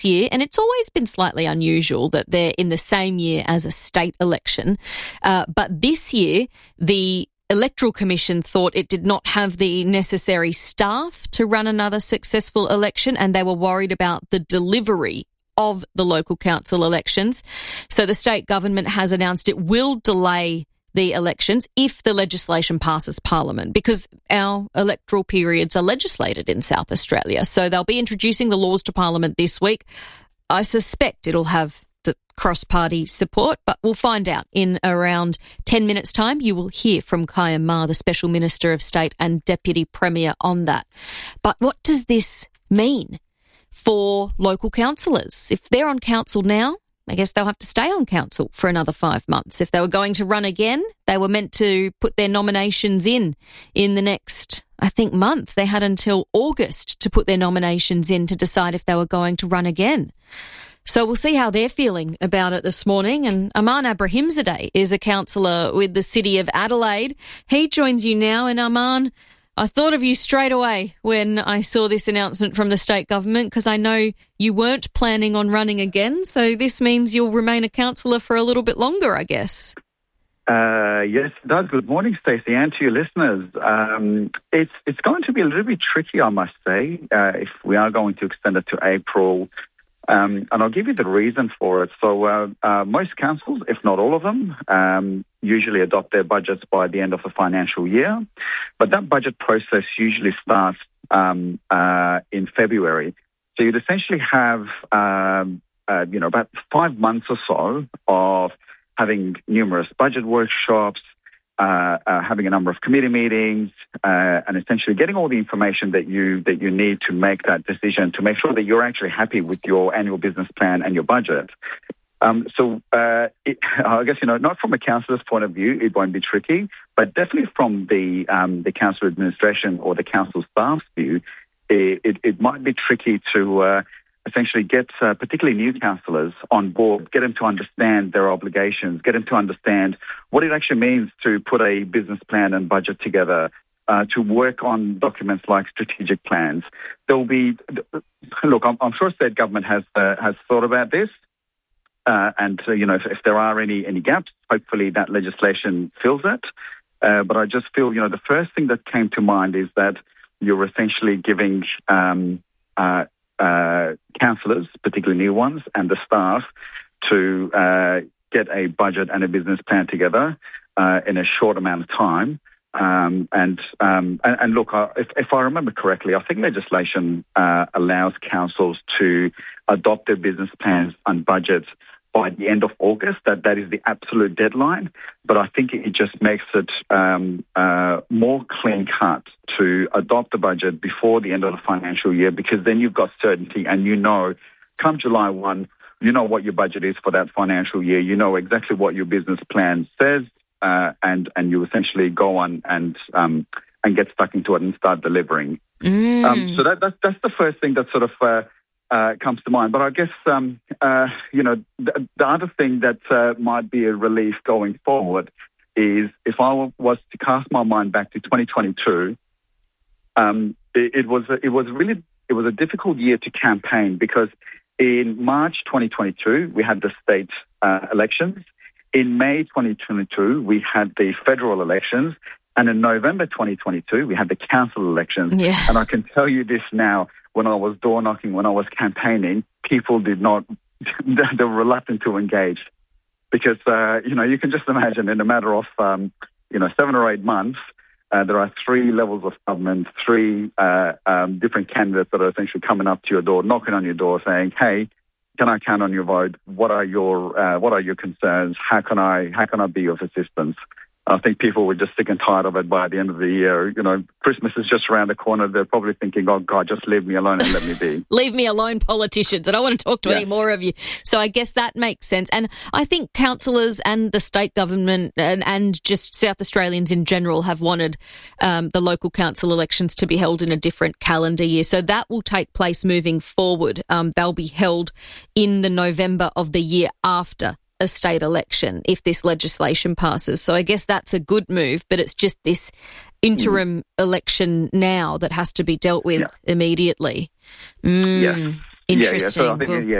next year, and it's always been slightly unusual that they're in the same year as a state election, but this year the Electoral Commission thought it did not have the necessary staff to run another successful election, and they were worried about the delivery of the local council elections. So the state government has announced it will delay the elections if the legislation passes Parliament, because our electoral periods are legislated in South Australia. So they'll be introducing the laws to Parliament this week. I suspect it'll have the cross-party support, but we'll find out in around 10 minutes' time. You will hear from Kaya Ma, the Special Minister of State and Deputy Premier, on that. But what does this mean for local councillors? If they're on council now, I guess they'll have to stay on council for another 5 months. If they were going to run again, they were meant to put their nominations in the next, I think, month. They had until August to put their nominations in to decide if they were going to run again. So we'll see how they're feeling about it this morning. And Aman Abrahimzadeh is a councillor with the City of Adelaide. He joins you now. And Aman, I thought of you straight away when I saw this announcement from the state government, because I know you weren't planning on running again. So this means you'll remain a councillor for a little bit longer, I guess. Yes, it does. Good morning, Stacey, and to your listeners. It's going to be a little bit tricky, I must say, if we are going to extend it to April. And I'll give you the reason for it. So most councils, if not all of them, usually adopt their budgets by the end of the financial year. But that budget process usually starts in February. So you'd essentially have, about 5 months or so of having numerous budget workshops, having a number of committee meetings, and essentially getting all the information that you need to make that decision, to make sure that you're actually happy with your annual business plan and your budget. I guess, not from a councillor's point of view, it won't be tricky, but definitely from the council administration or the council staff's view, it might be tricky to essentially get particularly new councillors on board, get them to understand their obligations, get them to understand what it actually means to put a business plan and budget together, to work on documents like strategic plans. There'll be, look, I'm sure state government has thought about this, and if there are any gaps, hopefully that legislation fills it. But I just feel, the first thing that came to mind is that you're essentially giving councillors, particularly new ones, and the staff to get a budget and a business plan together in a short amount of time. And look, if I remember correctly, I think legislation allows councils to adopt their business plans and budgets by the end of August. That is the absolute deadline. But I think it just makes it more clean cut to adopt the budget before the end of the financial year, because then you've got certainty and come July 1, you know what your budget is for that financial year. You know exactly what your business plan says, and you essentially go on and get stuck into it and start delivering. So that's the first thing that sort of comes to mind. But I guess, the other thing that might be a relief going forward is if I was to cast my mind back to 2022, it was a difficult year to campaign, because in March 2022, we had the state elections. In May 2022, we had the federal elections. And in November 2022, we had the council elections. Yeah. And I can tell you this now, when I was door knocking, when I was campaigning, people they were reluctant to engage, because, you can just imagine in a matter of, 7 or 8 months, there are 3 levels of government, 3 different candidates that are essentially coming up to your door, knocking on your door saying, hey, can I count on your vote? What are your concerns? How can I be of assistance? I think people were just sick and tired of it by the end of the year. Christmas is just around the corner. They're probably thinking, oh, God, just leave me alone and let me be. Leave me alone, politicians. I don't want to talk to any more of you. So I guess that makes sense. And I think councillors and the state government and just South Australians in general have wanted the local council elections to be held in a different calendar year. So that will take place moving forward. They'll be held in the November of the year after a state election if this legislation passes. So I guess that's a good move, but it's just this interim election now that has to be dealt with immediately. Yeah. Interesting. Yeah. So I think,